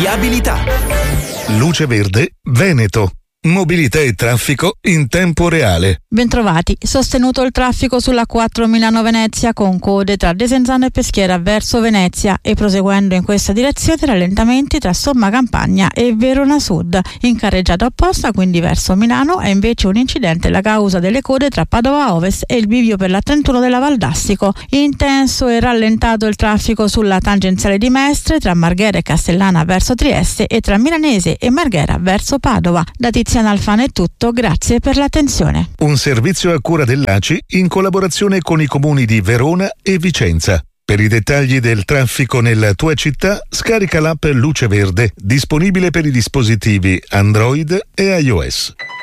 Viabilità. Luce Verde Veneto. Mobilità e traffico in tempo reale. Bentrovati. Sostenuto il traffico sulla 4 Milano-Venezia con code tra Desenzano e Peschiera verso Venezia e proseguendo in questa direzione rallentamenti tra Somma Campagna e Verona Sud. In carreggiata opposta, quindi verso Milano, è invece un incidente la causa delle code tra Padova Ovest e il bivio per la 31 della Valdastico. Intenso e rallentato il traffico sulla tangenziale di Mestre tra Marghera e Castellana verso Trieste e tra Milanese e Marghera verso Padova. Da Tiziana Alfano è tutto, grazie per l'attenzione. Un servizio a cura dell'ACI in collaborazione con i comuni di Verona e Vicenza. Per i dettagli del traffico nella tua città, scarica l'app Luce Verde, disponibile per i dispositivi Android e iOS.